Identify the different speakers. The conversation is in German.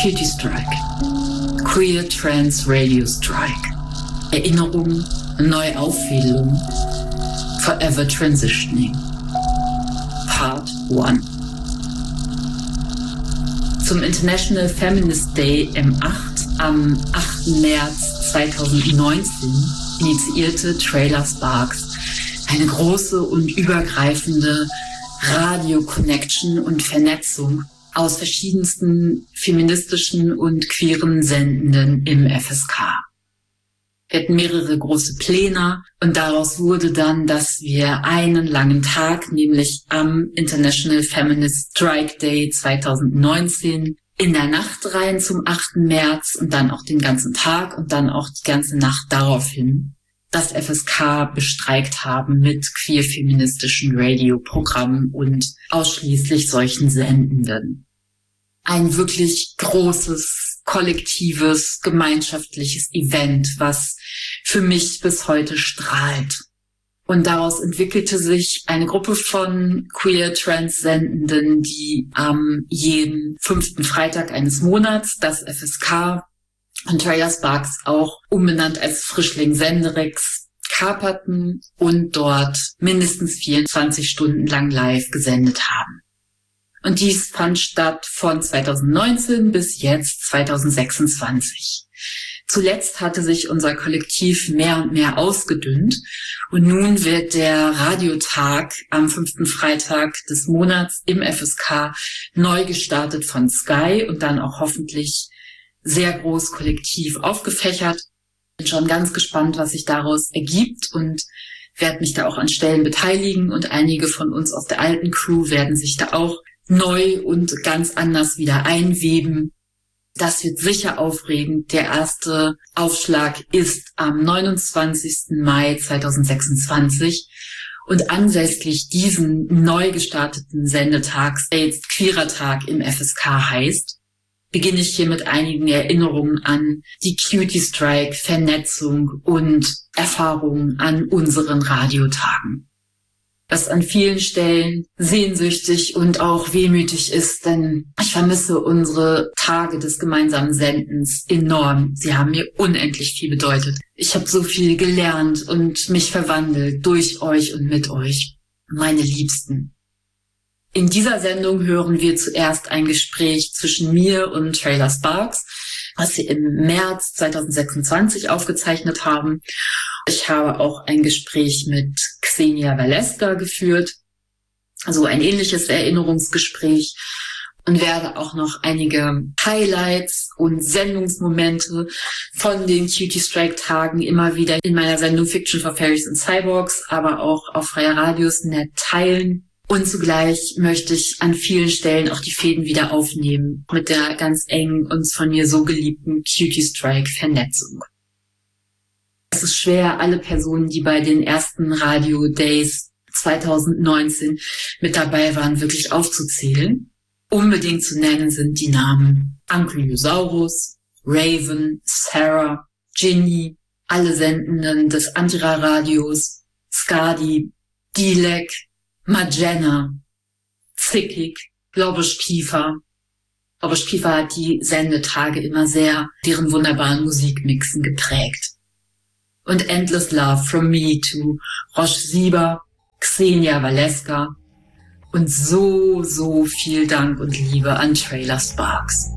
Speaker 1: Cutie Strike. Queer Trans Radio Strike. Erinnerung, Neuaufwählung. Forever Transitioning. Part 1. Zum International Feminist Day am 8. März 2019 initiierte Trailer Sparks eine große und übergreifende Radio-Connection und Vernetzung aus verschiedensten feministischen und queeren Sendenden im FSK. Wir hatten mehrere große Pläne und daraus wurde dann, dass wir einen langen Tag, nämlich am International Feminist Strike Day 2019, in der Nacht rein zum 8. März und dann auch den ganzen Tag und dann auch die ganze Nacht daraufhin das FSK bestreikt haben mit queer-feministischen Radioprogrammen und ausschließlich solchen Sendenden. Ein wirklich großes, kollektives, gemeinschaftliches Event, was für mich bis heute strahlt. Und daraus entwickelte sich eine Gruppe von queer-trans-Sendenden, die am jeden 5. Freitag eines Monats das FSK und Trailer Sparks auch umbenannt als Frischling Senderex kaperten und dort mindestens 24 Stunden lang live gesendet haben. Und dies fand statt von 2019 bis jetzt 2026. Zuletzt hatte sich unser Kollektiv mehr und mehr ausgedünnt und nun wird der Radiotag am 5. Freitag des Monats im FSK neu gestartet von Sky und dann auch hoffentlich sehr groß kollektiv aufgefächert. Bin schon ganz gespannt, was sich daraus ergibt und werde mich da auch an Stellen beteiligen und einige von uns aus der alten Crew werden sich da auch neu und ganz anders wieder einweben. Das wird sicher aufregend. Der erste Aufschlag ist am 29. Mai 2026 und anlässlich diesen neu gestarteten Sendetags, der jetzt Queerer Tag im FSK heißt, beginne ich hier mit einigen Erinnerungen an die Cutie Strike, Vernetzung und Erfahrungen an unseren Radiotagen. Was an vielen Stellen sehnsüchtig und auch wehmütig ist, denn ich vermisse unsere Tage des gemeinsamen Sendens enorm. Sie haben mir unendlich viel bedeutet. Ich habe so viel gelernt und mich verwandelt durch euch und mit euch, meine Liebsten. In dieser Sendung hören wir zuerst ein Gespräch zwischen mir und Trailer Sparks, was wir im März 2026 aufgezeichnet haben. Ich habe auch ein Gespräch mit Xenia Valeska geführt, also ein ähnliches Erinnerungsgespräch, und werde auch noch einige Highlights und Sendungsmomente von den Cutie Strike Tagen immer wieder in meiner Sendung Fiction for Fairies and Cyborgs, aber auch auf Freie Radios.net teilen. Und zugleich möchte ich an vielen Stellen auch die Fäden wieder aufnehmen mit der ganz engen und von mir so geliebten Cutie Strike Vernetzung. Es ist schwer, alle Personen, die bei den ersten Radio Days 2019 mit dabei waren, wirklich aufzuzählen. Unbedingt zu nennen sind die Namen Ankylosaurus, Raven, Sarah, Ginny, alle Sendenden des Antira-Radios, Skadi, Dilek, Magenna, Zickig, Lobisch-Kiefer. Lobisch-Kiefer hat die Sendetage immer sehr deren wunderbaren Musikmixen geprägt. Und Endless Love from Me to Roche Sieber, Xenia Valeska und so viel Dank und Liebe an Trailer Sparks.